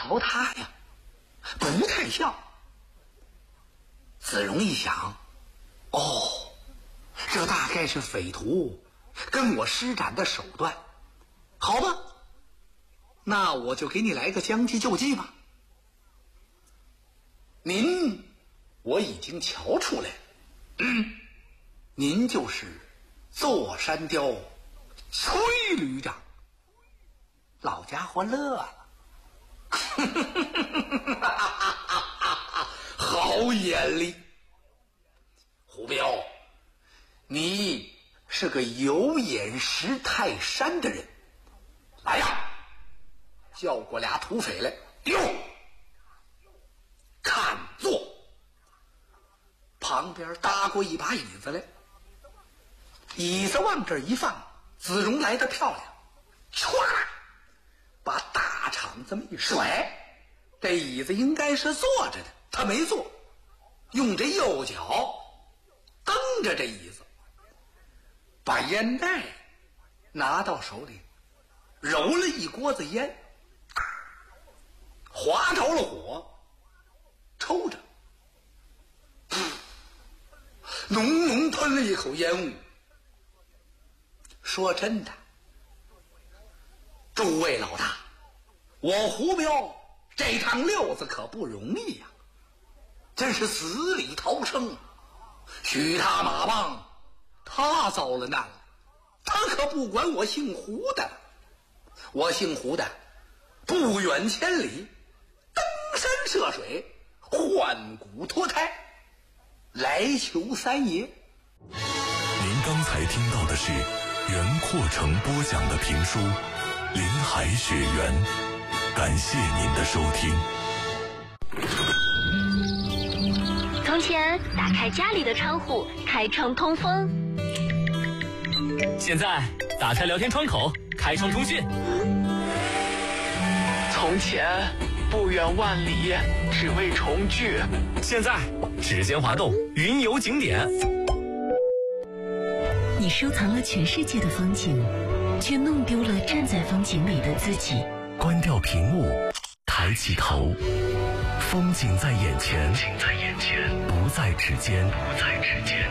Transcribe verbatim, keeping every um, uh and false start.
朝他呀，不太像。子荣一想，哦，这大概是匪徒跟我施展的手段。好吧，那我就给你来个将计就计吧。您我已经瞧出来了，嗯，您就是座山雕崔旅长。老家伙乐了，好眼力！胡彪，你是个有眼识泰山的人。来呀，叫过俩土匪来。哟，看坐。旁边搭过一把椅子来，椅子往这一放，子荣来得漂亮，唰，把大肠子一甩。这椅子应该是坐着的，他没坐，用这右脚蹬着这椅子，把烟袋拿到手里，揉了一锅子烟，划着了火，抽着，浓浓吞了一口烟雾。说真的，诸位老大，我胡彪这趟溜子可不容易呀、啊，真是死里逃生。许他马棒，他遭了难了，他可不管我姓胡的。我姓胡的，不远千里，登山涉水，换骨脱胎，来求三爷。 您刚才听到的是袁阔成播讲的评书《林海雪原》，感谢您的收听。 从前打开家里的窗户，开窗通风， 现在打开聊天窗口，开窗通讯。 从前不远万里，只为重聚， 现在指尖滑动，云游景点。 你收藏了全世界的风景，却弄丢了站在风景里的自己。 关掉屏幕，抬起头，风景在眼前，不在指尖，不在指尖。